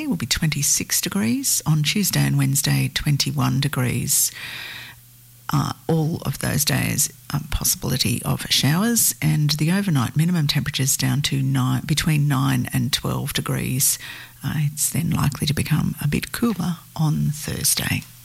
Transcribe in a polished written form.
will be 26 degrees. On Tuesday and Wednesday, 21 degrees. All of those days, possibility of showers, and the overnight minimum temperatures down to between 9 and 12 degrees. It's then likely to become a bit cooler on Thursday.